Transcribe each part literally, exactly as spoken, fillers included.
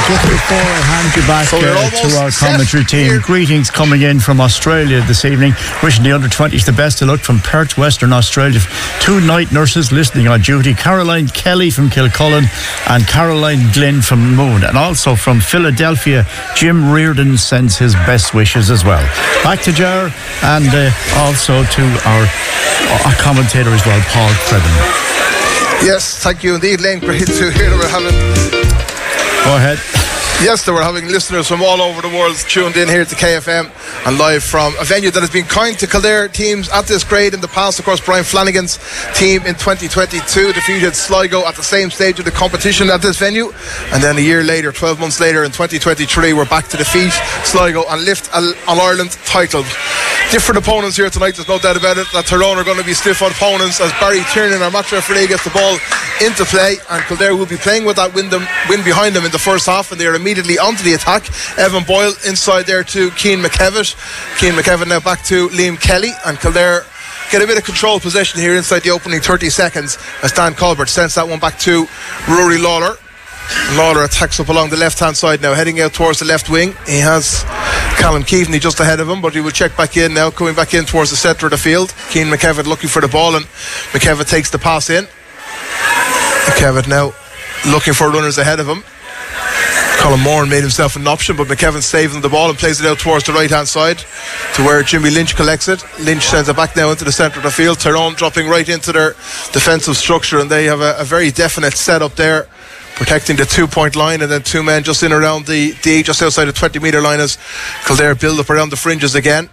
Just before I hand you back so uh, to our commentary team, here. Greetings coming in from Australia this evening. Wishing the under twenties the best of luck from Perth, Western Australia. Two night nurses listening on duty. Caroline Kelly from Kilcullen and Caroline Glynn from Moon. And also from Philadelphia, Jim Reardon sends his best wishes as well. Back to Jar and uh, also to our, our commentator as well, Paul Credden. Yes, thank you indeed, Lane. Great to hear that we're having... Go ahead. Yes, they were having listeners from all over the world tuned in here to K F M and live from a venue that has been kind to Kildare teams at this grade in the past. Of course, Brian Flanagan's team in twenty twenty-two defeated Sligo at the same stage of the competition at this venue, and then a year later, twelve months later in twenty twenty-three, we're back to defeat Sligo and lift an All-Ireland title. Different opponents here tonight, there's no doubt about it, that Tyrone are going to be stiff opponents as Barry Tiernan, our match referee, gets the ball into play, and Kildare will be playing with that wind, wind behind them in the first half, and they are immediately onto the attack. Evan Boyle inside there to Cian McKevitt. Cian McKevitt now back to Liam Kelly, and Kildare get a bit of control possession here inside the opening thirty seconds as Dan Colbert sends that one back to Rory Lawler. Lawler attacks up along the left hand side now, heading out towards the left wing. He has Callum Keaveney just ahead of him, but he will check back in now, coming back in towards the centre of the field. Cian McKevitt looking for the ball, and McKevitt takes the pass in. McKevitt now looking for runners ahead of him. Colin Moran made himself an option, but McKevitt saving the ball and plays it out towards the right hand side to where Jimmy Lynch collects it. Lynch sends it back now into the centre of the field. Tyrone dropping right into their defensive structure, and they have a, a very definite setup there, protecting the two point line, and then two men just in around the D, just outside the twenty metre line as Kildare build up around the fringes again.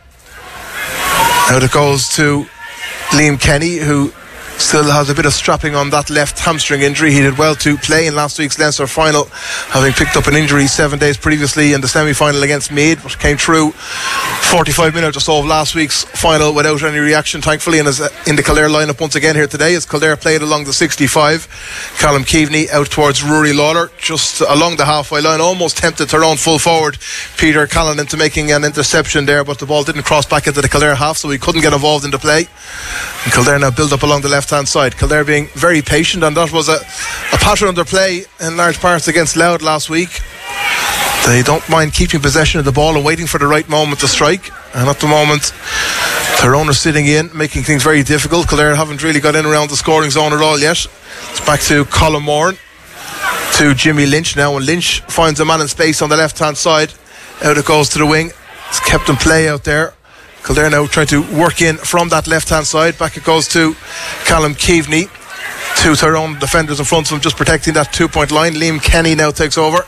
Out it goes to Liam Kenny, who still has a bit of strapping on that left hamstring injury. He did well to play in last week's Leinster final, having picked up an injury seven days previously in the semi-final against Meath, but came through forty-five minutes or so of last week's final without any reaction, thankfully, and is in the Kildare lineup once again here today as Kildare played along the sixty-five. Callum Keaveney out towards Rory Lawler, just along the halfway line, almost tempted Tyrone full forward Peter Callan into making an interception there, but the ball didn't cross back into the Kildare half, so he couldn't get involved in the play. And Kildare now build up along the left hand side. Kildare being very patient, and that was a, a pattern of their play in large parts against Louth last week. They don't mind keeping possession of the ball and waiting for the right moment to strike, and at the moment Tyrone are sitting in, making things very difficult. Kildare haven't really got in around the scoring zone at all yet. It's back to Colin Moran, to Jimmy Lynch now, and Lynch finds a man in space on the left hand side. Out it goes to the wing. It's kept in play out there. Kildare now trying to work in from that left hand side. Back it goes to Callum Keaveney. Two Tyrone defenders in front of him just protecting that two point line. Liam Kenny now takes over.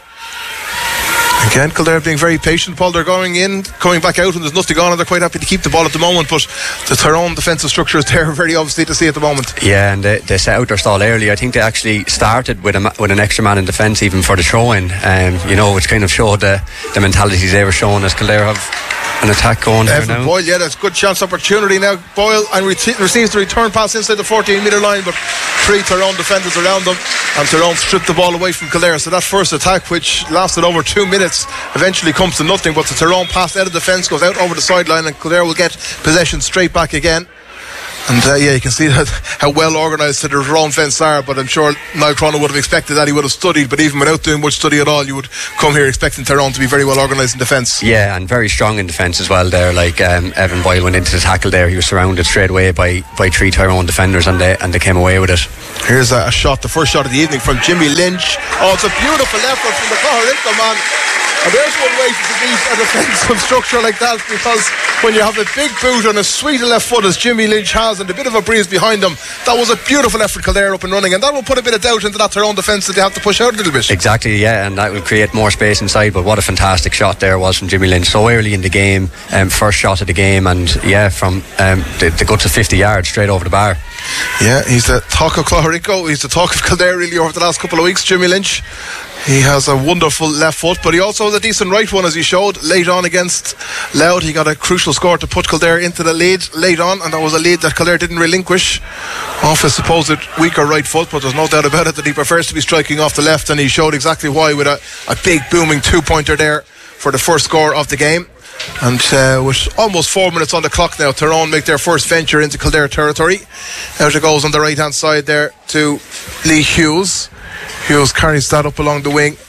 Again, Kildare being very patient, Paul. They're going in, coming back out, and there's nothing on, and they're quite happy to keep the ball at the moment, but the Tyrone defensive structure is there very obviously to see at the moment. Yeah, and they, they set out their stall early. I think they actually started with a, with an extra man in defence even for the throw-in. Um, you know, which kind of showed the, the mentalities they were showing as Kildare have an attack going there now. Boyle, yeah, that's good chance opportunity now. Boyle and re- receives the return pass inside the fourteen metre line, but three Tyrone defenders around them, and Tyrone stripped the ball away from Kildare. So that first attack, which lasted over two minutes, eventually comes to nothing. But the Tyrone pass out of defence goes out over the sideline, and Kildare will get possession straight back again. And uh, yeah, you can see that how well organised the Tyrone fence are, but I'm sure Niall Cronin would have expected that. He would have studied, but even without doing much study at all, you would come here expecting Tyrone to be very well organised in defence. Yeah, and very strong in defence as well there. Like um, Evan Boyle went into the tackle there, he was surrounded straight away by, by three Tyrone defenders, and they, and they came away with it. Here's a, a shot, the first shot of the evening from Jimmy Lynch. Oh, it's a beautiful effort from the Clogherinco man. And there's one way to beat a defensive structure like that, because when you have a big boot and a sweet left foot as Jimmy Lynch has, and a bit of a breeze behind him, that was a beautiful effort Kildare up and running, and that will put a bit of doubt into that Tyrone defence that they have to push out a little bit. Exactly, yeah, and that will create more space inside. But what a fantastic shot there was from Jimmy Lynch so early in the game, um, first shot of the game, and yeah, from um, the, the gut to fifty yards straight over the bar. Yeah, he's the talk of Clogherinco, he's the talk of Kildare really over the last couple of weeks, Jimmy Lynch. He has a wonderful left foot, but he also has a decent right one, as he showed late on against Louth. He got a crucial score to put Kildare into the lead late on, and that was a lead that Kildare didn't relinquish off his supposed weaker right foot, but there's no doubt about it that he prefers to be striking off the left, and he showed exactly why with a, a big booming two-pointer there for the first score of the game. And uh, with almost four minutes on the clock now, Tyrone make their first venture into Kildare territory. Out it goes on the right hand side there to Lee Hughes. Hughes carries that up along the wing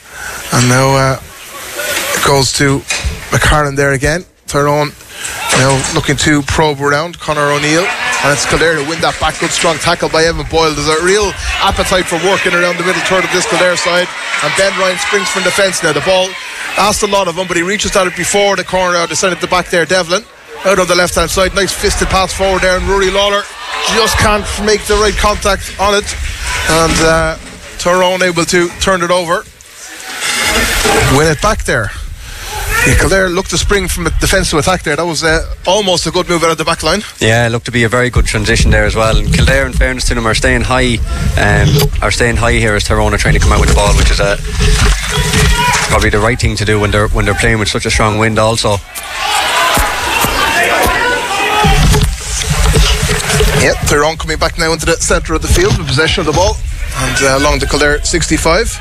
And now uh, it goes to McCarran there again. Tyrone now looking to probe around Conor O'Neill, and it's Kildare to win that back. Good strong tackle by Evan Boyle. There's a real appetite for working around the middle third of this Kildare side, and Ben Ryan springs from defence now. The ball asked a lot of him, but he reaches at it before the corner out. They send it to the back there. Devlin out on the left hand side, nice fisted pass forward there, and Rory Lawler just can't make the right contact on it, and uh, Tyrone able to turn it over, win it back there. Yeah, Kildare looked to spring from a defensive attack there. That was uh, almost a good move out of the back line. Yeah, it looked to be a very good transition there as well. And Kildare, in fairness to them, are staying high um, are staying high here as Tyrone are trying to come out with the ball, which is a, probably the right thing to do when they're, when they're playing with such a strong wind also. Yeah, Tyrone coming back now into the centre of the field with possession of the ball, and uh, along the Kildare sixty-five.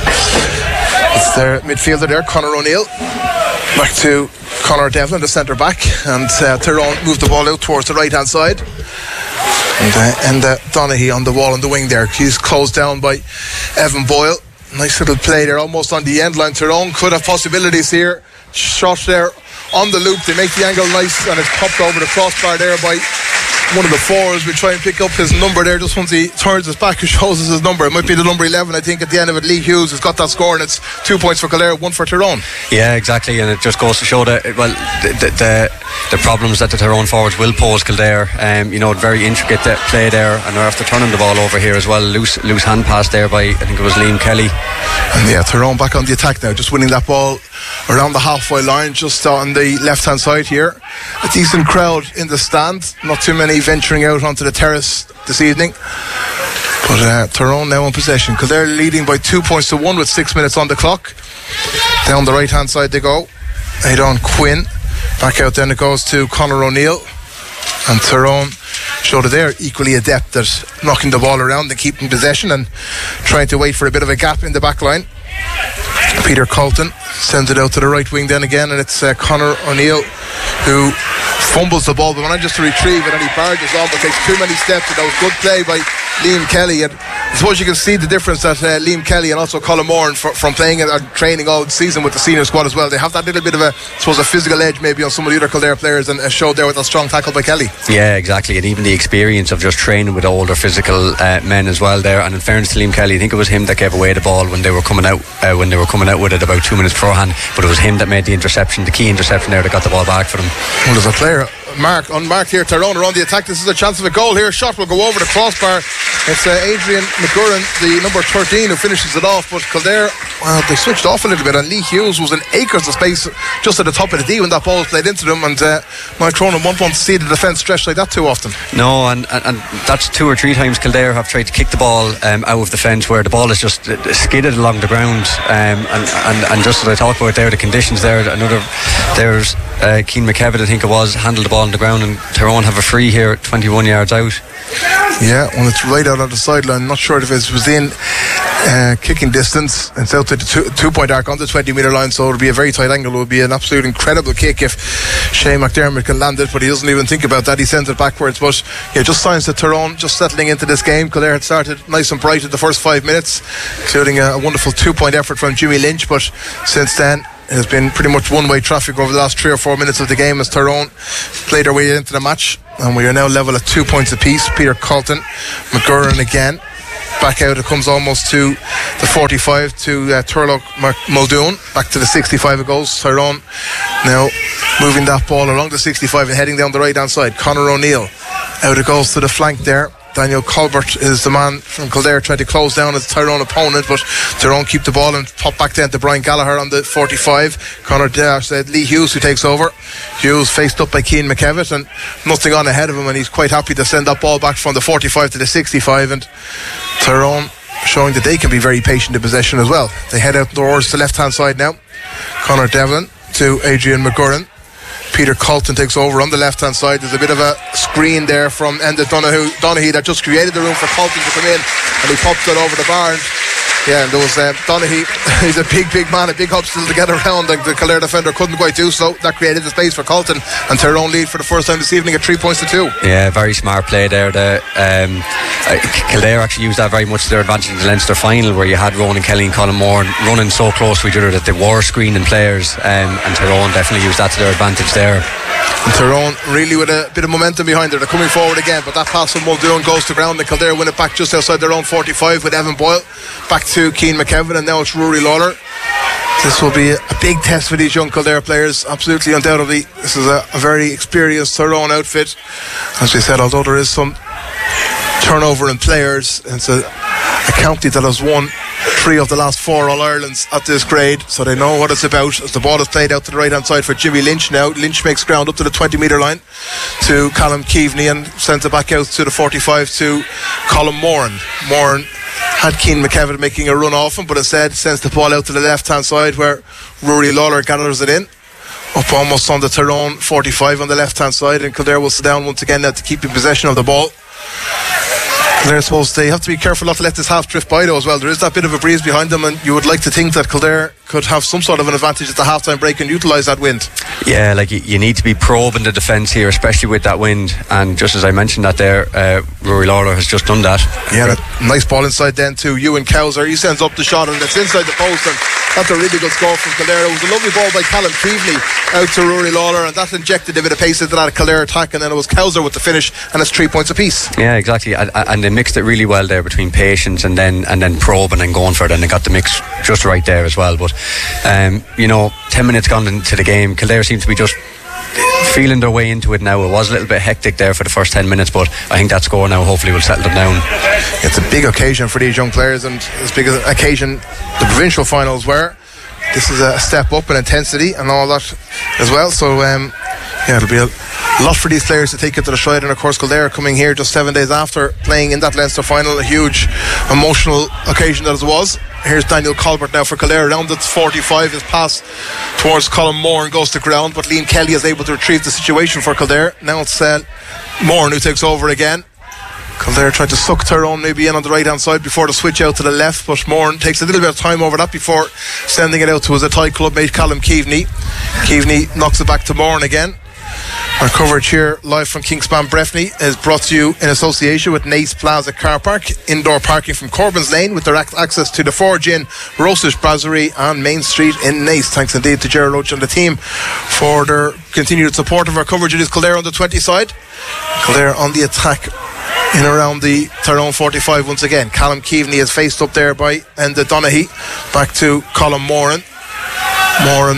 It's their midfielder there, Conor O'Neill. Back to Conor Devlin, the centre back, and uh, Tyrone moved the ball out towards the right hand side. And, uh, and uh, Donaghy on the wall on the wing there. He's closed down by Evan Boyle. Nice little play there, almost on the end line. Tyrone could have possibilities here. Shot there on the loop. They make the angle nice, and it's popped over the crossbar there by one of the fours. We try and pick up his number there just once he turns his back and shows us his number. It might be the number eleven, I think, at the end of it. Lee Hughes has got that score, and it's two points for Kildare, one for Tyrone. Yeah, exactly, and it just goes to show that, well, the the, the, the problems that the Tyrone forwards will pose Kildare. Um, you know, very intricate play there, and they're after turning the ball over here as well. Loose loose hand pass there by, I think it was Liam Kelly. And yeah, Tyrone back on the attack now, just winning that ball around the halfway line, just on the left hand side here. A decent crowd in the stand, not too many venturing out onto the terrace this evening, but uh, Tyrone now in possession. Kildare leading by two points to one with six minutes on the clock. Down the right hand side they go. Aidan Quinn back out, then it goes to Conor O'Neill, and Tyrone showed that they're equally adept at knocking the ball around and keeping possession and trying to wait for a bit of a gap in the back line. Peter Colton sends it out to the right wing then again, and it's uh, Conor O'Neill who fumbles the ball, but when just to retrieve it, and he barges on, but takes too many steps, and that was good play by Liam Kelly. And I suppose you can see the difference that uh, Liam Kelly and also Colin Moran for, from playing and training all season with the senior squad as well. They have that little bit of a, I suppose, a physical edge maybe on some of the other Kildare players, and uh, showed there with a strong tackle by Kelly. Yeah, exactly, and even the experience of just training with older physical uh, men as well there. And in fairness to Liam Kelly, I think it was him that gave away the ball when they were coming out uh, when they were coming out with it about two minutes beforehand, but it was him that made the interception, the key interception there, that got the ball back for them. Well, there's a player Mark unmarked here. Tyrone are on the attack. This is a chance of a goal here. Shot will go over the crossbar. It's uh, Adrian McGurran, the number thirteen, who finishes it off, but Kildare, well, they switched off a little bit, and Lee Hughes was in acres of space just at the top of the D when that ball was played into them, and uh, Mike Cronin won't want to see the defence stretched like that too often. No, and, and, and that's two or three times Kildare have tried to kick the ball um, out of the fence, where the ball is just uh, skidded along the ground, um, and, and, and just as I talked about there, the conditions there, another there's uh, Keane McKevitt, I think it was, handled the ball on the ground, and Tyrone have a free here at twenty-one yards out. Yeah, well, it's right out on the sideline. Not sure if it was in uh, kicking distance. It's out to the two, two point arc on the twenty metre line, so it'll be a very tight angle. It would be an absolute incredible kick if Shane McDermott can land it, but he doesn't even think about that. He sends it backwards. But yeah, just signs that Tyrone just settling into this game. Kildare had started nice and bright at the first five minutes, including a, a wonderful two point effort from Jimmy Lynch, but since then it has been pretty much one-way traffic over the last three or four minutes of the game as Tyrone played their way into the match, and we are now level at two points apiece. Peter Colton, McGurran again back out. It comes almost to the forty-five to uh, Turlock Muldoon. Back to the sixty-five it goes. Tyrone now moving that ball along the sixty-five and heading down the right hand side. Conor O'Neill out it goes to the flank there. Daniel Colbert is the man from Kildare trying to close down his Tyrone opponent, but Tyrone keep the ball and pop back down to Brian Gallagher on the forty-five. Conor uh, said Lee Hughes who takes over. Hughes faced up by Keane McKevitt and nothing on ahead of him, and he's quite happy to send that ball back from the forty-five to the sixty-five, and Tyrone showing that they can be very patient in possession as well. They head out towards the left hand side now. Conor Devlin to Adrian McGurran. Peter Colton takes over on the left hand side. There's a bit of a screen there from Enda Donaghy, Donaghy that just created the room for Colton to come in, and he pops it over the bar. And Yeah, and there was uh, Donaghy. He's a big, big man, a big obstacle to get around, and the Kildare defender couldn't quite do so. That created the space for Colton, and Tyrone lead for the first time this evening at three points to two. Yeah, very smart play there. The, um, uh, Kildare actually used that very much to their advantage in the Leinster final, where you had Ronan Kelly and Colin Moore running so close to each other that they were screening players, um, and Tyrone definitely used that to their advantage there. And Tyrone really with a bit of momentum behind her. They're coming forward again, but that pass from Muldoon goes to ground, and Kildare win it back just outside their own forty-five with Evan Boyle back to Cian McKevin, and now it's Rory Lawler. This will be a big test for these young Kildare players, absolutely, undoubtedly. This is a, a very experienced Tyrone outfit. As we said, although there is some turnover in players, it's a, a county that has won three of the last four All-Irelands at this grade, so they know what it's about. As the ball is played out to the right hand side for Jimmy Lynch now, Lynch makes ground up to the twenty metre line to Callum Keaveney and sends it back out to the forty-five to Colin Moran. Moran had Cian McKevin making a run off him, but instead sends the ball out to the left hand side where Rory Lawler gathers it in up almost on the Tyrone forty-five on the left hand side, and Kildare will sit down once again now to keep in possession of the ball. Kildare, I suppose they have to be careful not to let this half drift by though as well. There is that bit of a breeze behind them, and you would like to think that Kildare could have some sort of an advantage at the half-time break and utilise that wind. Yeah, like you, you need to be probing the defence here, especially with that wind, and just as I mentioned that there, uh, Rory Lawler has just done that. Yeah, that nice ball inside then to Ewan Cowser. He sends up the shot and it's inside the post, and that's a really good score from Kildare. It was a lovely ball by Callum Keaveney out to Rory Lawler, and that injected a bit of pace into that Kildare attack, and then it was Cowser with the finish, and it's three points apiece. Yeah, exactly, and, and they mixed it really well there between patience and then and then probing and going for it, and they got the mix just right there as well. But um, you know, ten minutes gone into the game, Kildare seem to be just feeling their way into it now. It was a little bit hectic there for the first ten minutes, but I think that score now hopefully will settle them down. It's a big occasion for these young players, and as big an occasion the provincial finals were. This is a step up in intensity and all that as well, so um, yeah, it'll be a lot for these players to take it to the stride. And of course Kildare coming here just seven days after playing in that Leinster final, a huge emotional occasion that it was. Here's Daniel Colbert now for Kildare around the forty-five. His pass towards Colin Moore and goes to ground, but Liam Kelly is able to retrieve the situation for Kildare. Now it's uh, Moore who takes over again. Kildare trying to suck Tyrone maybe in on the right hand side before the switch out to the left, but Moran takes a little bit of time over that before sending it out to his Athy club mate Callum Keaveney. Keaveney knocks it back to Moran again. Our coverage here live from Kingspan Breffni is brought to you in association with Nace Plaza Car Park, indoor parking from Corbyn's Lane with direct access to the Forge Inn, Rose's Brasserie and Main Street in Nace. Thanks indeed to Gerard Roach and the team for their continued support of our coverage. It is Kildare on the twenty side, Kildare on the attack in around the Tyrone forty-five once again. Callum Keaveney is faced up there by Enda Donaghy. Back to Colin Moran. Moran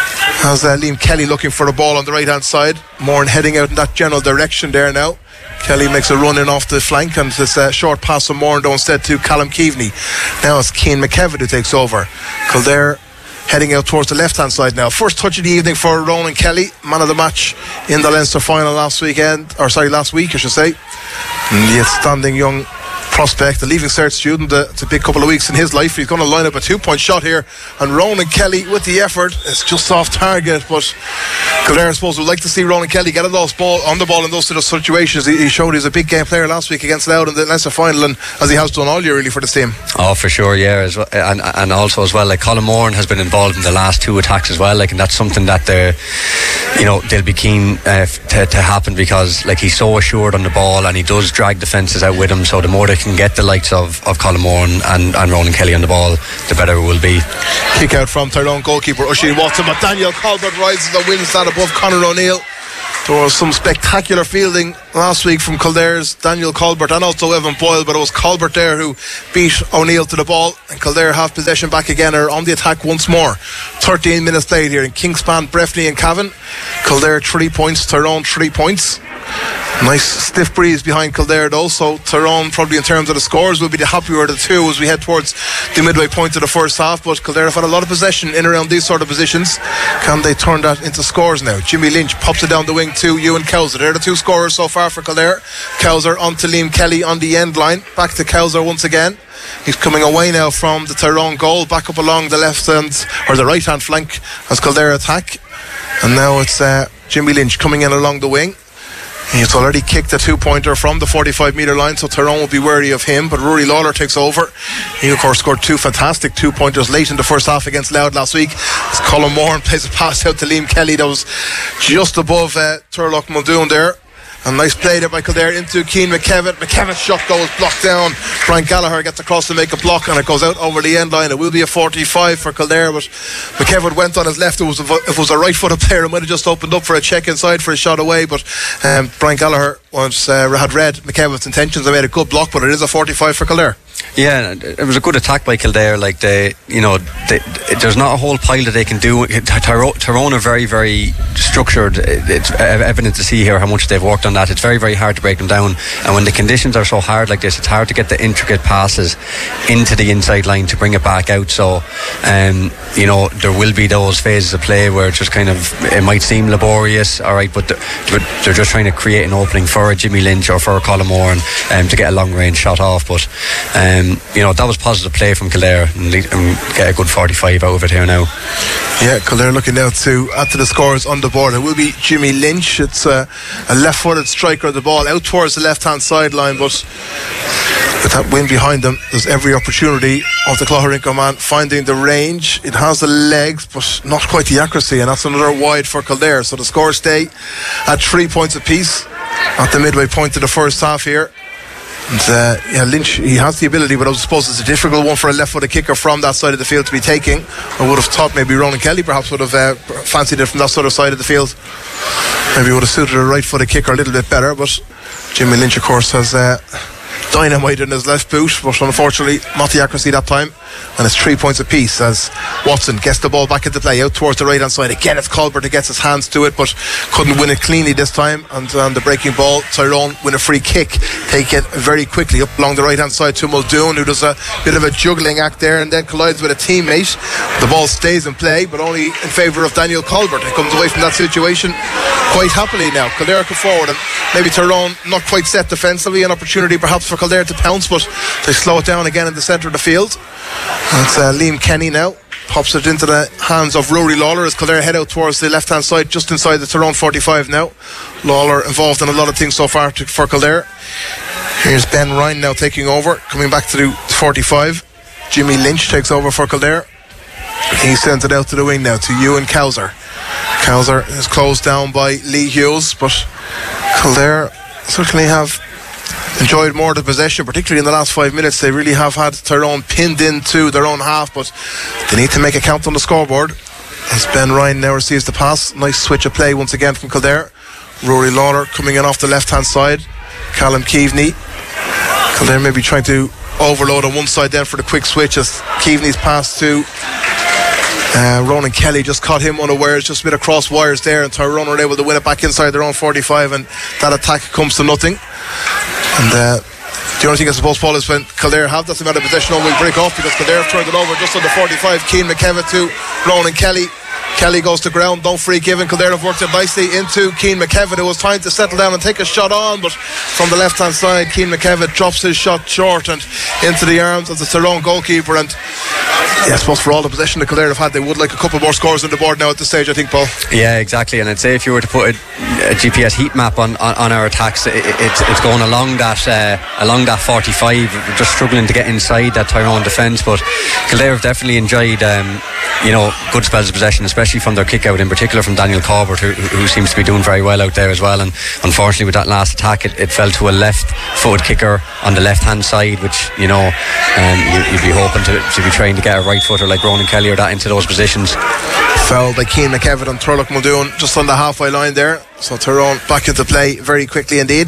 has uh, Liam Kelly looking for the ball on the right hand side. Moran heading out in that general direction there now. Kelly makes a run in off the flank, and it's a short pass from Moran though instead to Callum Keaveney. Now it's Cian McKevin who takes over. Kildare heading out towards the left hand side now. First touch of the evening for Ronan Kelly, man of the match in the Leinster final last weekend, or sorry last week I should say. And the outstanding young prospect, the Leaving Cert student. Uh, it's a big couple of weeks in his life. He's going to line up a two-point shot here, and Ronan Kelly with the effort. It's just off target, but Kildare, I suppose, would like to see Ronan Kelly get a those ball on the ball in those sort of situations. He, he showed he's a big game player last week against Louth in the Leinster final, and as he has done all year really for this team. Oh, for sure, yeah, as well, and and also as well, like Colin Moran has been involved in the last two attacks as well, like, and that's something that they're, you know, they'll be keen uh, to, to happen, because like he's so assured on the ball and he does drag defences out with him. So the more they can get the likes of, of Colin Moran and, and Ronan Kelly on the ball, the better it will be. Kick out from Tyrone goalkeeper Oisin Watson, but Daniel Colbert rises and wins that above Conor O'Neill. There was some spectacular fielding last week from Kildare's Daniel Colbert and also Evan Boyle, but it was Colbert there who beat O'Neill to the ball, and Kildare have possession back again, are on the attack once more. thirteen minutes played here in Kingspan, Breffni and Cavan. Kildare three points, Tyrone three points. Nice stiff breeze behind Kildare though, so Tyrone probably in terms of the scores will be the happier of the two as we head towards the midway point of the first half. But Kildare have had a lot of possession in around these sort of positions. Can they turn that into scores now? Jimmy Lynch pops it down the wing to Ewan Cowser. They're the two scorers so far for Kildare. Cowser on to Liam Kelly on the end line. Back to Cowser once again. He's coming away now from the Tyrone goal, back up along the left hand or the right hand flank as Kildare attack. And now it's uh, Jimmy Lynch coming in along the wing. He's already kicked a two-pointer from the forty-five metre line, so Tyrone will be wary of him. But Rory Lawler takes over. He, of course, scored two fantastic two-pointers late in the first half against Louth last week. As Colin Moore plays a pass out to Liam Kelly that was just above uh, Turlock Muldoon there. A nice play there by Kildare into Keane McKevitt. McKevitt's shot goes blocked down. Brian Gallagher gets across to make a block, and it goes out over the end line. It will be a forty-five for Kildare, but McKevitt went on his left. It was a, if it was a right-footed player, it might have just opened up for a check inside for a shot away. But um, Brian Gallagher once uh, had read McKevitt's intentions and made a good block, but it is a forty-five for Kildare. Yeah, it was a good attack by Kildare. Like they, you know, they, there's not a whole pile that they can do. Tyrone are very, very structured. It's evident to see here how much they've worked on that. It's very, very hard to break them down. And when the conditions are so hard like this, it's hard to get the intricate passes into the inside line to bring it back out. So, um, you know, there will be those phases of play where it's just kind of, it might seem laborious, all right, but they're, they're just trying to create an opening for a Jimmy Lynch or for a Colin Moore and, um, to get a long range shot off. But Um, you know, that was positive play from Kildare and, lead, and get a good forty-five out of it here now. Yeah, Kildare looking now to add to the scores on the board. It will be Jimmy Lynch. It's a, a left-footed striker of the ball out towards the left-hand sideline, but with that wind behind them, there's every opportunity of the Clougharinco man finding the range. It has the legs, but not quite the accuracy, and that's another wide for Kildare. So the scores stay at three points apiece at the midway point of the first half here. And, uh, yeah, Lynch, he has the ability, but I suppose it's a difficult one for a left-footed kicker from that side of the field to be taking. I would have thought maybe Ronan Kelly perhaps would have uh, fancied it from that sort of side of the field. Maybe would have suited a right-footed kicker a little bit better, but Jimmy Lynch, of course, has uh, dynamite in his left boot, but unfortunately not the accuracy that time. And it's three points apiece as Watson gets the ball back into play out towards the right hand side. Again, it's Colbert who gets his hands to it, but couldn't win it cleanly this time. And on the breaking ball, Tyrone win a free kick, take it very quickly up along the right hand side to Muldoon, who does a bit of a juggling act there and then collides with a teammate. The ball stays in play, but only in favour of Daniel Colbert, who comes away from that situation quite happily now. Kildare come forward, and maybe Tyrone not quite set defensively, an opportunity perhaps for Kildare to pounce, but they slow it down again in the centre of the field. It's uh, Liam Kenny now pops it into the hands of Rory Lawler as Kildare head out towards the left hand side, just inside the Tyrone forty-five now. Lawler involved in a lot of things so far to, for Kildare. Here's Ben Ryan now taking over, coming back to the forty-five. Jimmy Lynch takes over for Kildare. He sends it out to the wing now to Ewan Cowser. Cowser is closed down by Lee Hughes, but Kildare certainly have enjoyed more of the possession, particularly in the last five minutes. They really have had Tyrone pinned into their own half, but they need to make a count on the scoreboard as Ben Ryan now receives the pass. Nice switch of play once again from Kildare. Rory Lawler coming in off the left hand side. Callum Keaveney. Kildare maybe trying to overload on one side then for the quick switch as Keaveney's pass to Uh, Ronan Kelly just caught him unawares, just a bit of cross wires there, and Tyrone were able to win it back inside their own forty-five, and that attack comes to nothing. And uh, the only thing I suppose, Paul, is when Kildare have that amount of possession, will break off because Kildare have turned it over just on the forty-five. Keane McKevitt to Ronan Kelly. Kelly goes to ground, don't free given. Kildare have worked it nicely into Keane McKevitt, who was trying to settle down and take a shot on, but from the left hand side, Keane McKevitt drops his shot short and into the arms of the Tyrone goalkeeper. And yeah, I suppose for all the possession that Kildare have had, they would like a couple more scores on the board now at this stage, I think, Paul. Yeah, exactly. And I'd say if you were to put a, a G P S heat map on, on, on our attacks, it, it's it's going along that uh, along that forty-five. We're just struggling to get inside that Tyrone defence, but Kildare have definitely enjoyed um, you know, good spells of possession, especially from their kick out, in particular from Daniel Colbert, who, who seems to be doing very well out there as well. And unfortunately with that last attack, it, it fell to a left footed kicker on the left hand side, which, you know, um, you, you'd be hoping to, to be trying to get a right footer like Ronan Kelly or that into those positions. Foul by Keane McKevitt and Turlock Muldoon just on the halfway line there. So Tyrone back into play very quickly indeed.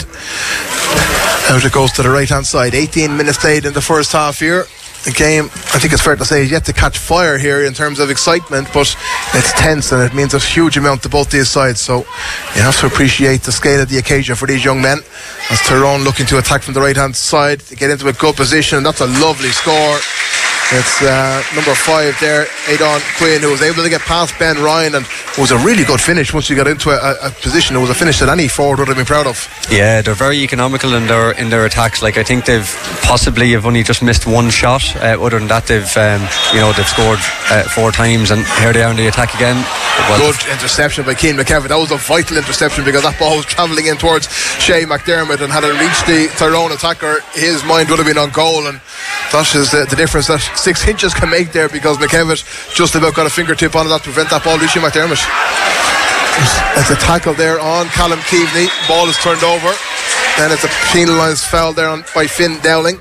Out it goes to the right hand side. eighteen minutes played in the first half here. The game, I think it's fair to say, is yet to catch fire here in terms of excitement, but it's tense and it means a huge amount to both these sides. So you have to appreciate the scale of the occasion for these young men, as Tyrone looking to attack from the right hand side to get into a good position. That's a lovely score. It's uh, number five there, Aidan Quinn, who was able to get past Ben Ryan and it was a really good finish once you got into a, a position. It was a finish that any forward would have been proud of. Yeah, they're very economical in their in their attacks. Like I think they've possibly have only just missed one shot. Uh, other than that, they've um, you know they've scored uh, four times, and here they are in the attack again. Well, good interception by Cian McKevitt. That was a vital interception because that ball was travelling in towards Shay McDermott, and had it reached the Tyrone attacker, his mind would have been on goal. And that is the, the difference that six inches can make there, because McKevitt just about got a fingertip on it that to prevent that ball reaching McDermott. It's a tackle there on Callum Keaveney. Ball is turned over. Then it's a penalised foul there on, by Finn Dowling.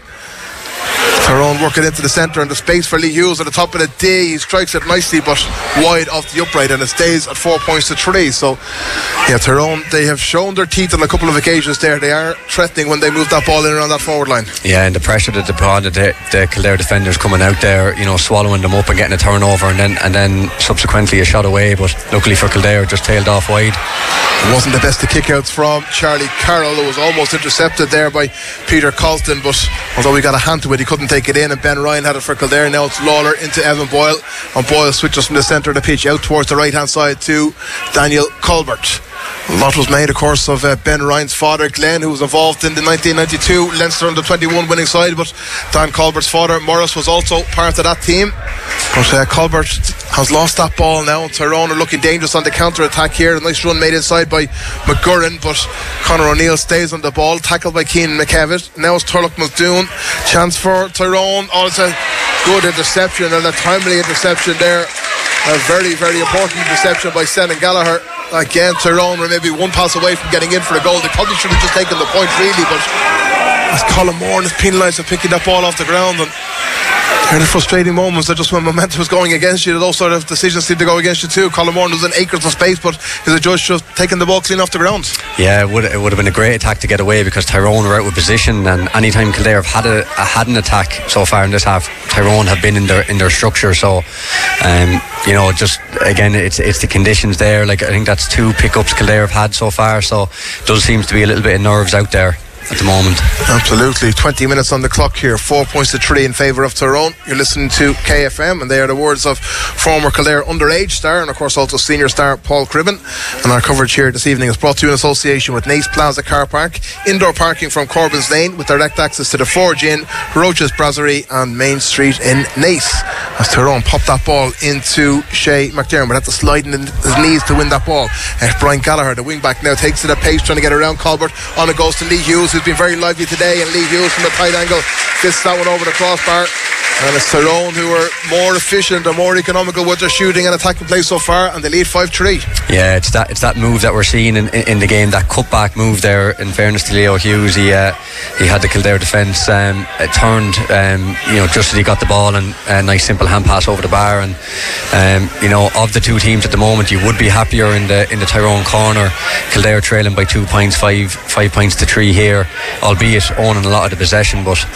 Tyrone working into the centre, and the space for Lee Hughes at the top of the D. He strikes it nicely but wide off the upright, and it stays at four points to three. So yeah, Tyrone, they have shown their teeth on a couple of occasions there. They are threatening when they move that ball in around that forward line. Yeah, and the pressure that they put on the, the Kildare defenders coming out there, you know, swallowing them up and getting a turnover, and then and then subsequently a shot away, but luckily for Kildare just tailed off wide. It wasn't the best of kickouts from Charlie Carroll. It was almost intercepted there by Peter Colston, but although he got a hand to it, he couldn't take it in, and Ben Ryan had it for Kildare. Now it's Lawler into Evan Boyle, and Boyle switches from the centre of the pitch out towards the right hand side to Daniel Colbert. A lot was made, of course, of uh, Ben Ryan's father, Glenn, who was involved in the nineteen ninety-two Leinster under twenty-one winning side, but Dan Colbert's father, Morris, was also part of that team. But uh, Colbert has lost that ball now, and Tyrone are looking dangerous on the counter-attack here. A nice run made inside by McGurran, but Conor O'Neill stays on the ball, tackled by Cian McKevitt. Now it's Turlock Muldoon. Chance for Tyrone. Oh, it's a good interception, and a timely interception there. A very, very important interception by Senan Gallagher. Again, Tyrone were maybe one pass away from getting in for a goal. They probably should have just taken the point, really, but as Colin Moore is penalised for picking that ball off the ground, and they're the frustrating moments that just when momentum was going against you, those sort of decisions seem to go against you too. Colin Moore was in acres of space, but his judge should have taken the ball clean off the ground. Yeah, it would, it would have been a great attack to get away, because Tyrone were out of position, and anytime Kildare have had a, a had an attack so far in this half, Tyrone have been in their in their structure. So um, you know, just again, it's it's the conditions there. Like I think that's two pickups Kildare have had so far, so it does seem to be a little bit of nerves out there at the moment. Absolutely. twenty minutes on the clock here, four points to three in favour of Tyrone. You're listening to K F M, and they are the words of former Kildare underage star and of course also senior star Paul Cribben. And our coverage here this evening is brought to you in association with Nace Plaza Car Park, indoor parking from Corbyn's Lane with direct access to the Forge Inn, Roach's Brasserie and Main Street in Nace. As Tyrone popped that ball into Shay McDermott, had to slide in his knees to win that ball. uh, Brian Gallagher, the wing back, now takes it at pace, trying to get around Colbert. On it goes to Lee Hughes, who's been very lively today, and Lee Hughes from a tight angle fits that one over the crossbar. And it's Tyrone who are more efficient and more economical with their shooting and attacking play so far, and they lead five three. Yeah, it's that it's that move that we're seeing in, in, in the game, that cutback move there. In fairness to Leo Hughes, he uh, he had the Kildare defence um, turned, um, you know, just as he got the ball, and a nice simple hand pass over the bar. And um, you know, of the two teams at the moment, you would be happier in the in the Tyrone corner. Kildare trailing by two points, five five points to three here, albeit owning a lot of the possession, but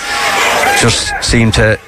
just seem to.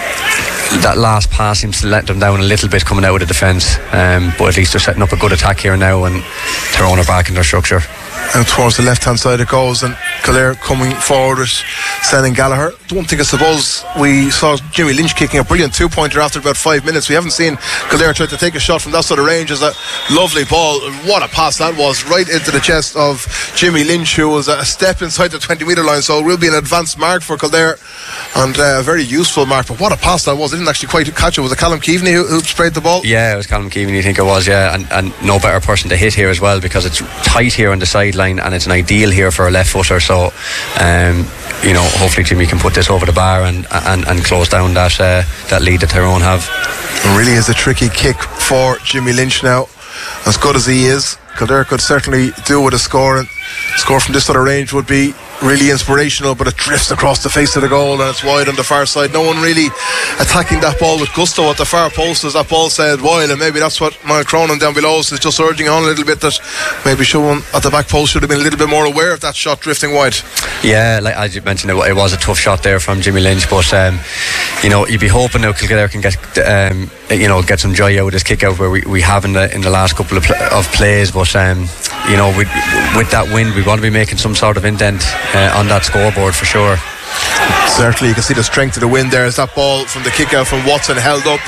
That last pass seems to let them down a little bit coming out of the defence, um, but at least they're setting up a good attack here now, and Tyrone are back in their structure. And towards the left hand side it goes, and Kildare coming forward with Senan Gallagher. Don't think I suppose we saw Jimmy Lynch kicking a brilliant two pointer after about five minutes. We haven't seen Kildare try to take a shot from that sort of range. As a lovely ball, what a pass that was, right into the chest of Jimmy Lynch, who was a step inside the twenty metre line, so it will be an advanced mark for Kildare, and a very useful mark. But what a pass that was. I didn't actually quite catch it. Was it Callum Keaveney who, who sprayed the ball? Yeah, it was Callum Keaveney, I think it was, yeah, and, and no better person to hit here as well, because it's tight here on the sideline and it's an ideal here for a left footer. So um, you know, hopefully Jimmy can put this over the bar and and, and close down that uh, that lead that Tyrone have. It really is a tricky kick for Jimmy Lynch now. As good as he is, Kildare could certainly do with a score, and score from this sort of range would be really inspirational, but it drifts across the face of the goal and it's wide on the far side. No one really attacking that ball with gusto at the far post as that ball said wide, and maybe that's what Michael Cronin down below is just urging on a little bit, that maybe someone at the back post should have been a little bit more aware of that shot drifting wide. Yeah, like as you mentioned, it was a tough shot there from Jimmy Lynch, but um, you know, you'd be hoping now Kildare can get um, you know, get some joy out of this kick out where we, we have in the in the last couple of, pl- of plays, but um, you know, with, with that win we want to be making some sort of indent uh, on that scoreboard for sure. Certainly, you can see the strength of the wind there as that ball from the kick out from Watson held up.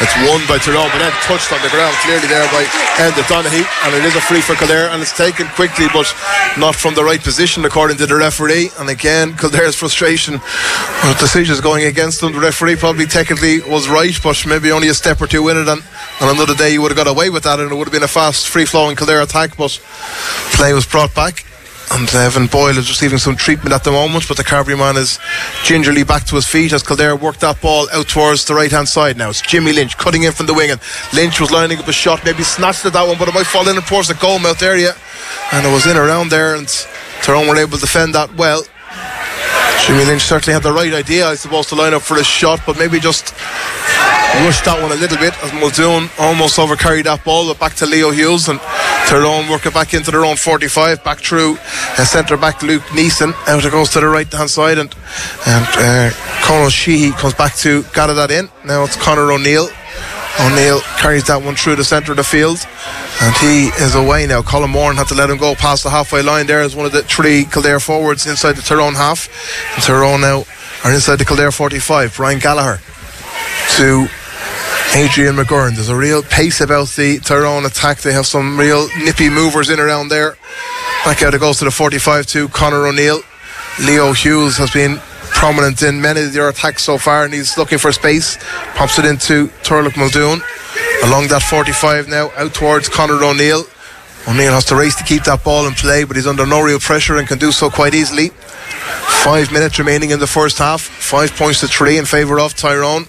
It's won by Tyrone, but then touched on the ground clearly there by Enda Donaghy, and it is a free for Kildare, and it's taken quickly but not from the right position according to the referee. And again, Kildare's frustration with decisions going against them. The referee probably technically was right, but maybe only a step or two in it, and on another day you would have got away with that and it would have been a fast free flowing Kildare attack, but play was brought back. And Evan Boyle is receiving some treatment at the moment, but the Carbery man is gingerly back to his feet as Kildare work that ball out towards the right hand side now. It's Jimmy Lynch cutting in from the wing, and Lynch was lining up a shot, maybe snatched at that one, but it might fall in towards the goal mouth area, and it was in around there, and Tyrone were able to defend that well. Jimmy Lynch certainly had the right idea, I suppose, to line up for a shot, but maybe just rushed that one a little bit as Muldoon almost overcarried that ball, but back to Leo Hughes, and Tyrone work it back into their own forty-five, back through uh, centre back Luke Neeson. Out it goes to the right hand side, and, and uh, Conor Sheehy comes back to gather that in. Now it's Conor O'Neill. O'Neill carries that one through the centre of the field, and he is away now. Colin Moran had to let him go past the halfway line there as one of the three Kildare forwards inside the Tyrone half. And Tyrone now are inside the Kildare forty-five. Brian Gallagher to Adrian McGurn. There's a real pace about the Tyrone attack. They have some real nippy movers in around there. Back out it goes to the forty-five to Conor O'Neill. Leo Hughes has been prominent in many of their attacks so far, and he's looking for space. Pops it into Turlock Muldoon along that forty-five now out towards Conor O'Neill. O'Neill has to race to keep that ball in play, but he's under no real pressure and can do so quite easily. Five minutes remaining in the first half. Five points to three in favour of Tyrone.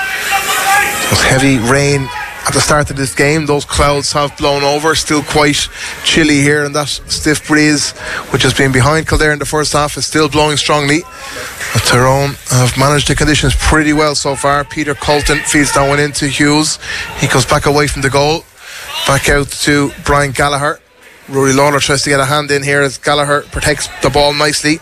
It was heavy rain at the start of this game. Those clouds have blown over. Still quite chilly here, and that stiff breeze which has been behind Kildare in the first half is still blowing strongly. But Tyrone have managed the conditions pretty well so far. Peter Colton feeds that one into Hughes. He comes back away from the goal, back out to Brian Gallagher. Rory Lawler tries to get a hand in here as Gallagher protects the ball nicely.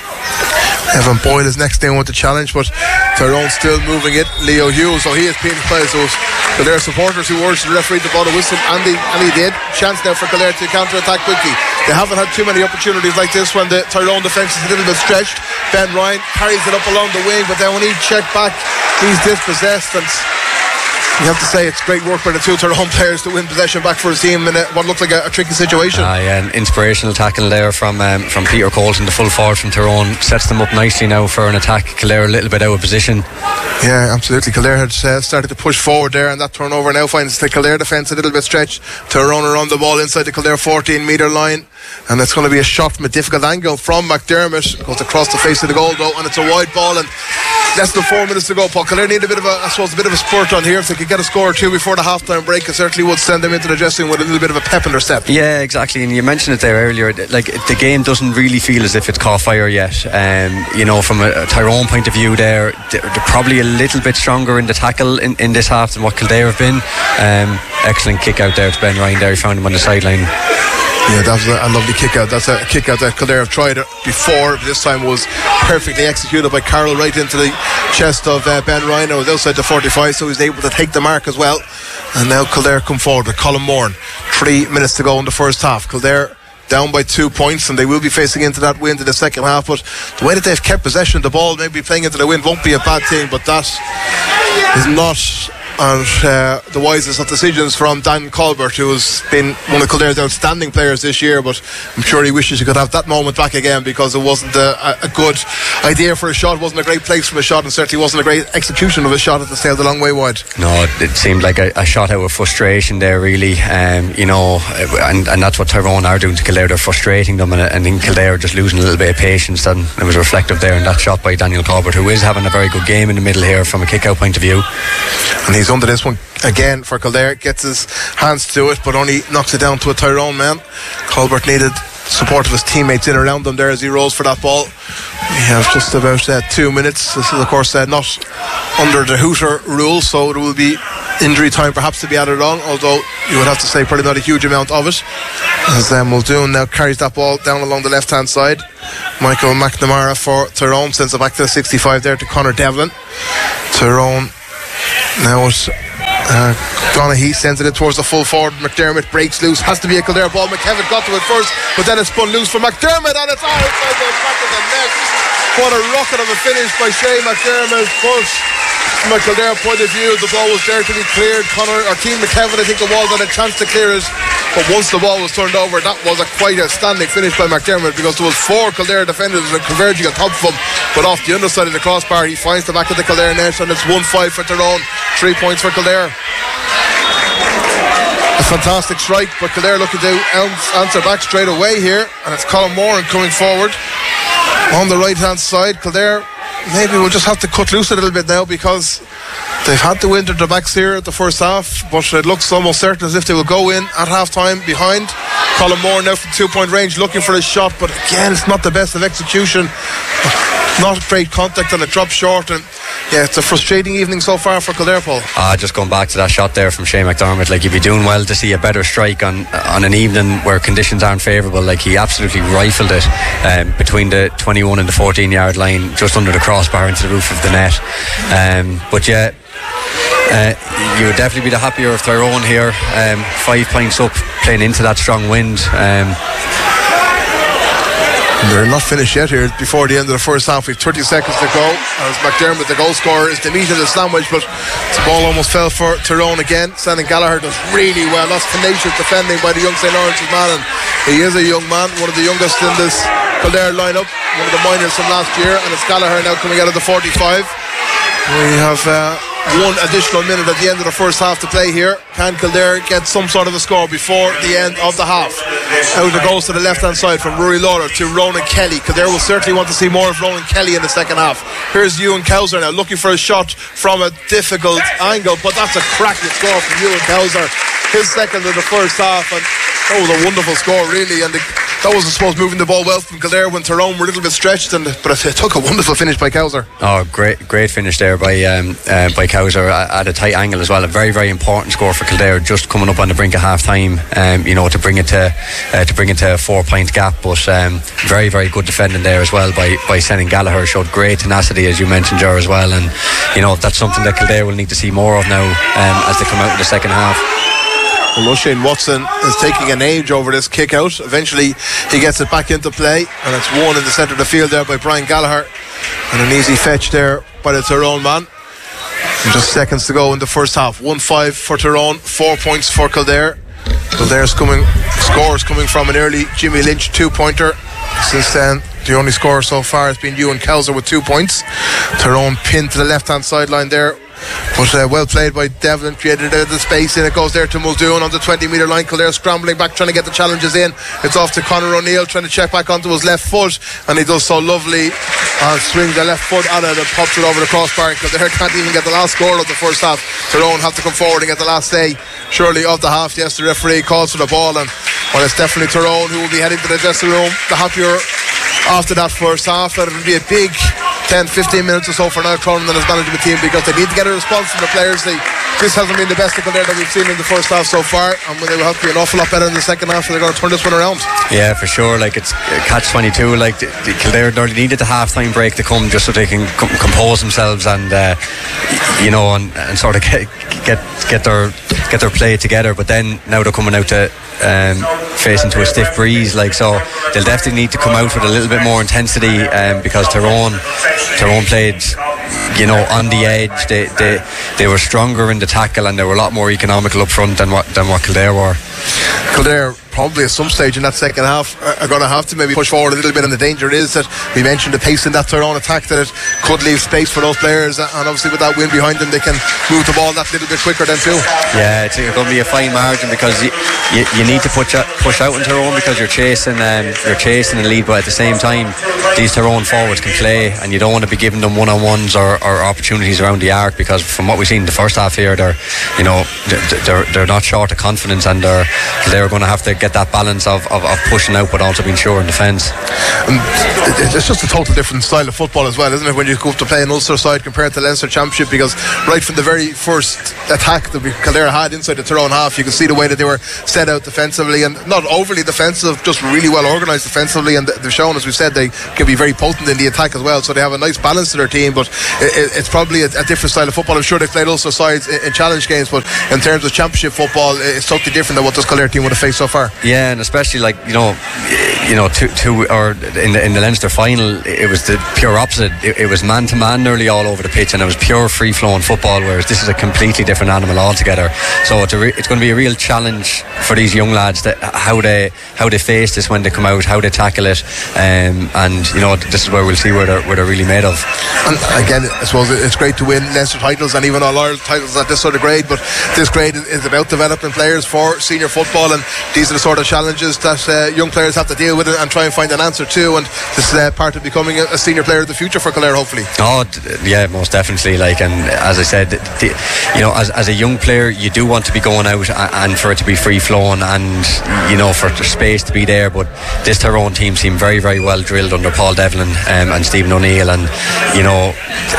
Evan Boyle is next in with the challenge, but Tyrone still moving it. Leo Hughes, so he is being played. So Kildare supporters who urged the referee to blow the whistle, and he, and he did. Chance now for Kildare to counter attack quickly. They haven't had too many opportunities like this when the Tyrone defence is a little bit stretched. Ben Ryan carries it up along the wing, but then when he checked back, he's dispossessed, and you have to say it's great work by the two Tyrone players to win possession back for his team in a, what looked like a, a tricky situation. Uh, yeah, an inspirational tackle there from um, from Peter Colton, the full forward from Tyrone. Sets them up nicely now for an attack. Kildare a little bit out of position. Yeah, absolutely. Kildare had uh, started to push forward there, and that turnover now finds the Kildare defence a little bit stretched. Tyrone are on the ball inside the Kildare fourteen metre line, and it's going to be a shot from a difficult angle from McDermott. Goes across the face of the goal though, and it's a wide ball, and less than four minutes to go. Paul, Kildare need a bit of a, I suppose, a bit of a spurt on here. If they could get a score or two before the half-time break, it certainly would send them into the dressing room with a little bit of a pep in their step. Yeah, exactly. And you mentioned it there earlier. Like, the game doesn't really feel as if it's caught fire yet. Um, you know, from a, a Tyrone point of view, there they're, they're probably a little bit stronger in the tackle in, in this half than what Kildare have been. Um, excellent kick out there to Ben Ryan there. He found him on the sideline. Yeah, that was a, a lovely kick out. That's a kick out that Kildare have tried it before, but this time was perfectly executed by Carroll right into the chest of uh, Ben Ryan. It was outside the forty-five, so he was able to take the mark as well. And now Kildare come forward with Colin Moran. Three minutes to go in the first half. Kildare down by two points, and they will be facing into that wind in the second half, but the way that they've kept possession of the ball, maybe playing into the wind won't be a bad thing, but that is not and uh, the wisest of decisions from Dan Colbert, who has been one of Kildare's outstanding players this year, but I'm sure he wishes he could have that moment back again, because it wasn't a, a good idea for a shot, wasn't a great place for a shot, and certainly wasn't a great execution of a shot at the sailed a long way wide. No, it seemed like a, a shot out of frustration there, really. Um, you know, and, and that's what Tyrone are doing to Kildare. They're frustrating them, and, and then Kildare are just losing a little bit of patience, and it was reflective there in that shot by Daniel Colbert, who is having a very good game in the middle here from a kick-out point of view. And he's under this one again for Kildare, gets his hands to it, but only knocks it down to a Tyrone man. Colbert needed support of his teammates in around them there as he rolls for that ball. We have just about uh, two minutes. This is of course uh, not under the Hooter rule, so there will be injury time perhaps to be added on, although you would have to say probably not a huge amount of it, as um, Muldoon now carries that ball down along the left hand side. Michael McNamara for Tyrone sends it back to the sixty-five there to Conor Devlin. Tyrone now it's uh, Donaghy sends it in towards the full forward. McDermott breaks loose, has to be a Kildare ball. McKevitt got to it first, but then it's spun loose for McDermott, and it's outside the back of the net. What a rocket of a finish by Shane McDermott, but from a Kildare point of view, the ball was there to be cleared. Conor, or Team McKevin, I think it was, had a chance to clear it, but once the ball was turned over, that was a quite outstanding finish by McDermott, because there was four Kildare defenders converging on top of him, but off the underside of the crossbar he finds the back of the Kildare net, and it's one five for Tyrone, three points for Kildare. A fantastic strike, but Kildare looking to answer back straight away here, and it's Colin Moran coming forward on the right hand side. Kildare maybe we'll just have to cut loose a little bit now, because they've had to win their backs here at the first half, but it looks almost certain as if they will go in at half time behind. Colin Moore now from two point range looking for a shot, but again it's not the best of execution, not great contact, and it drops short. And yeah, it's a frustrating evening so far for Kildare, Paul. Ah, just going back to that shot there from Shane McDermott, like, you'd be doing well to see a better strike on on an evening where conditions aren't favourable. Like, he absolutely rifled it um, between the twenty-one and the fourteen yard line, just under the crossbar into the roof of the net. Um, but yeah, uh, you would definitely be the happier of Tyrone here. Um, five points up, playing into that strong wind. Um, They're not finished yet here before the end of the first half. We've thirty seconds to go as McDermott, the goal scorer, is the meat of the sandwich, but the ball almost fell for Tyrone again. Shannon Gallagher does really well. That's tenacious defending by the young Saint Lawrence's man, and he is a young man, one of the youngest in this Kildare lineup, one of the minors from last year, and it's Gallagher now coming out of the forty-five. We have uh, one additional minute at the end of the first half to play here. Can Kildare get some sort of a score before the end of the half? Out it goes to the left hand side from Rory Lawler to Ronan Kelly. Kildare will certainly want to see more of Ronan Kelly in the second half. Here's Ewan Cowser now looking for a shot from a difficult angle, but that's a cracking score from Ewan Cowser, his second of the first half, and that was a wonderful score really. And the, that was, I suppose, moving the ball well from Kildare when Tyrone were a little bit stretched, and but it took a wonderful finish by Cowser. Oh, great, great finish there by um, uh, by Cowser at a tight angle as well. A very, very important score for Kildare, just coming up on the brink of half time. Um, you know, to bring it to uh, to bring it to a four point gap, but um, very, very good defending there as well by by Shannon Gallagher. Showed great tenacity, as you mentioned, Ger, as well. And you know, that's something that Kildare will need to see more of now um, as they come out in the second half. Well, Shane Watson is taking an age over this kick out. Eventually he gets it back into play, and it's one in the centre of the field there by Brian Gallagher, and an easy fetch there by the Tyrone man. And just seconds to go in the first half. one five for Tyrone, four points for Kildare. Kildare's coming scores coming from an early Jimmy Lynch two pointer. Since then the only scorer so far has been Ewan Cowser with two points. Tyrone pinned to the left hand sideline there, but uh, well played by Devlin, created uh, the space, and it goes there to Muldoon on the twenty metre line. Kildare scrambling back, trying to get the challenges in. It's off to Conor O'Neill, trying to check back onto his left foot, and he does so lovely and swings the left foot at it and pops it over the crossbar. Kildare can't even get the last score of the first half. Tyrone have to come forward and get the last say surely of the half. Yes, the referee calls for the ball, and well, it's definitely Tyrone who will be heading to the dressing room the happier after that first half. And it'll be a big ten fifteen minutes or so for Niall Cronin and his management team, because they need to get a response from the players. They, this hasn't been the best of Kildare that we've seen in the first half so far, and they will have to be an awful lot better in the second half, so they're going to turn this one around. Yeah, for sure. Like, it's catch twenty-two. Like, the, the Kildare needed the half time break to come just so they can com- compose themselves and uh, you know and, and sort of get, get get their get their play together. But then now they're coming out to um, face into a stiff breeze, like, so they'll definitely need to come out with a little bit more intensity, um, because Tyrone Tyrone played, you know, on the edge. They they they were stronger in the tackle, and they were a lot more economical up front than what than what Kildare were. Kildare probably at some stage in that second half are going to have to maybe push forward a little bit, and the danger is that we mentioned the pace in that Tyrone attack, that it could leave space for those players, and obviously with that wind behind them they can move the ball that little bit quicker then too. Yeah, it's going to be a fine margin, because you, you, you need to push out, push out in Tyrone, because you're chasing um, you're chasing the lead, but at the same time these Tyrone forwards can play, and you don't want to be giving them one-on-ones or, or opportunities around the arc, because from what we've seen in the first half here, they're you know they're they're not short of confidence, and they're they're going to have to get that balance of, of, of pushing out but also being sure in defence. And it's just a total different style of football as well, isn't it, when you go to play an Ulster side compared to the Leinster Championship, because right from the very first attack that Kildare had inside the Tyrone half, you could see the way that they were set out defensively, and not overly defensive, just really well organised defensively, and they've shown, as we've said, they can be very potent in the attack as well, so they have a nice balance to their team. But it, it's probably a, a different style of football. I'm sure they've played Ulster sides in, in challenge games, but in terms of Championship football, it's totally different than what this Kildare team would have faced so far. yeah, and especially like you know, you know, two, two or in the in the Leinster final, it was the pure opposite. It, it was man to man nearly all over the pitch, and it was pure free flowing football. Whereas this is a completely different animal altogether. So it's a re- it's going to be a real challenge for these young lads that how they how they face this when they come out, how they tackle it, um, and you know, this is where we'll see where they're where they're really made of. And again, I suppose it's great to win Leinster titles and even all Ireland titles at this sort of grade, but this grade is about developing players for senior football, and these are the sort of challenges that uh, young players have to deal with and try and find an answer to, and this is uh, part of becoming a, a senior player of the future for Kildare, hopefully. Oh yeah, most definitely. Like, and as I said, the, you know, as, as a young player, you do want to be going out and, and for it to be free flowing, and you know, for the space to be there. But this Tyrone team seem very very well drilled under Paul Devlin um, and Stephen O'Neill, and you know,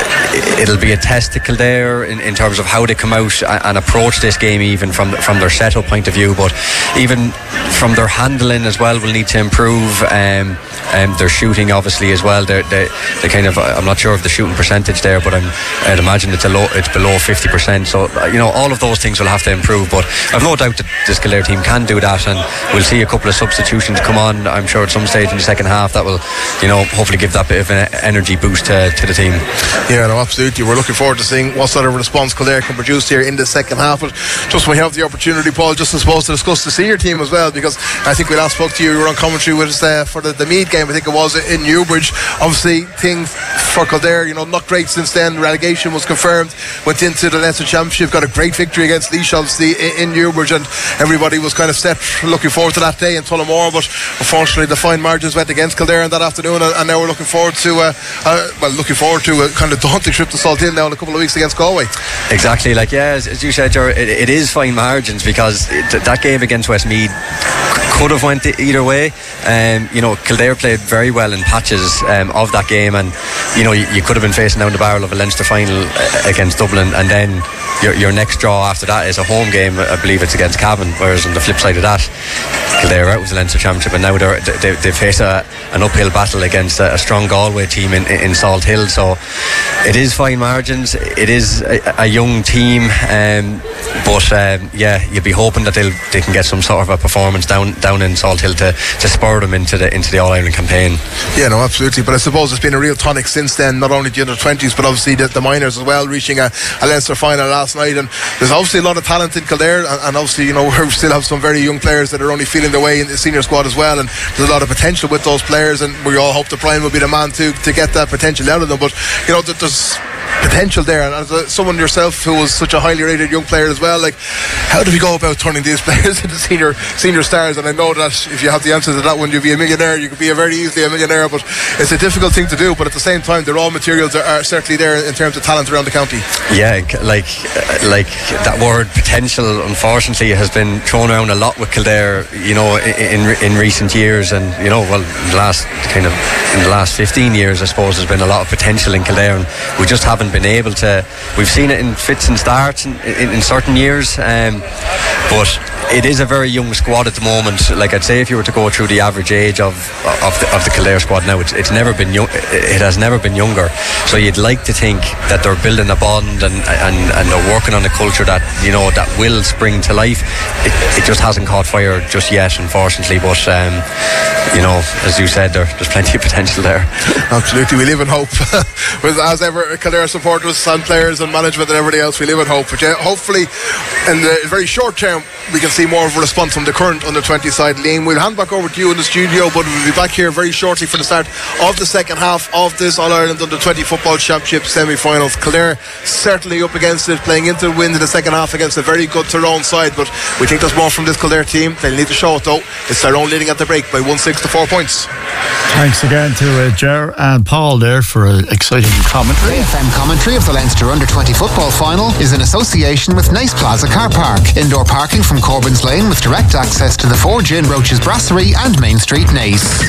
it'll be a test to Kildare in, in terms of how they come out and, and approach this game, even from from their setup point of view, but even from their handling as well will need to improve. Um, um, their shooting obviously as well. They they they kind of, I'm not sure of the shooting percentage there, but I'm, I'd imagine it's a low, it's below fifty percent. So you know, all of those things will have to improve. But I've no doubt that this Kildare team can do that, and we'll see a couple of substitutions come on, I'm sure, at some stage in the second half that will, you know, hopefully give that bit of an energy boost to, to the team. Yeah, no, absolutely. We're looking forward to seeing what sort of response Kildare can produce here in the second half. But just when we have the opportunity, Paul, just I suppose to discuss the senior team as well, because I think we last spoke to you, you were on commentary with us uh, for the, the Meath game, I think it was, in Newbridge. Obviously things for Kildare, you know, not great since then. Relegation was confirmed, went into the Leinster Championship, got a great victory against Laois obviously in, in Newbridge, and everybody was kind of set looking forward to that day in Tullamore, but unfortunately the fine margins went against Kildare in that afternoon, and, and now we're looking forward to uh, uh, well looking forward to a kind of daunting trip to Salt Hill now in a couple of weeks against Galway. Exactly, like yeah, as, as you said, Ger, it, it is fine margins, because it, that game against Westmeath could have went either way. Um, you know, Kildare played very well in patches um, of that game, and you know, you, you could have been facing down the barrel of a Leinster final against Dublin, and then your, your next draw after that is a home game. I believe it's against Cavan, whereas on the flip side of that, Kildare out with the Leinster Championship, and now they're, they, they face a, an uphill battle against a, a strong Galway team in, in Salt Hill. So it is fine margins, it is a, a young team, um, but um, yeah, you'd be hoping that they'll they can get some sort of a performance down down in Salt Hill to, to spur them into the into the All-Ireland campaign. Yeah, no, absolutely. But I suppose it's been a real tonic since then, not only the under twenties but obviously the, the minors as well, reaching a, a Leinster final last night, and there's obviously a lot of talent in Kildare, and, and obviously, you know, we still have some very young players that are only feeling their way in the senior squad as well, and there's a lot of potential with those players, and we all hope that Brian will be the man to, to get that potential out of them. But you know, there's potential there, and as a, someone yourself who was such a highly rated young player as well, like, how do we go about turning these players into senior senior stars? And I know that if you have the answer to that one, you'd be a millionaire. You could be a very easily a millionaire, but it's a difficult thing to do. But at the same time, the raw materials are, are certainly there in terms of talent around the county. Yeah, like like that word potential, unfortunately, has been thrown around a lot with Kildare, you know, in in, in recent years, and you know, well, in the last kind of in the last fifteen years, I suppose, there's been a lot of potential in Kildare, and we just haven't been able to. We've seen it in fits and starts in, in, in certain years, um, but it is a very young squad at the moment. Like, I'd say if you were to go through the average age of of the, of the Kildare squad now, it's, it's never been young, it has never been younger. So you'd like to think that they're building a bond, and, and, and they're working on a culture that, you know, that will spring to life. It, it just hasn't caught fire just yet, unfortunately, but um, you know, as you said, there, there's plenty of potential there. Absolutely, we live in hope. With, as ever, Kildare supporters and players and management and everybody else, we live in hope. But yeah, hopefully in the very short term we can see more of a response from the current under twenty side. Liam, we'll hand back over to you in the studio, but we'll be back here very shortly for the start of the second half of this All-Ireland under twenty football championship semi-finals. Kildare certainly up against it, playing into the wind in the second half against a very good Tyrone side, but we think there's more from this Kildare team. They'll need to show it though. It's Tyrone leading at the break by one six to four points. Thanks again to uh, Ger and Paul there for an exciting commentary. K F M commentary of the Leinster under twenty football final is in association with Nice Plaza Car Park. Indoor parking from Corbyn's Lane with direct access to the Forge Inn, Roach's Brasserie and Main Street, Naas.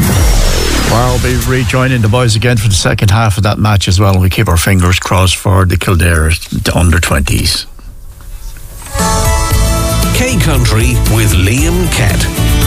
Well, we'll be rejoining the boys again for the second half of that match as well, and we keep our fingers crossed for the Kildare the under twenties. K Country with Liam Kett.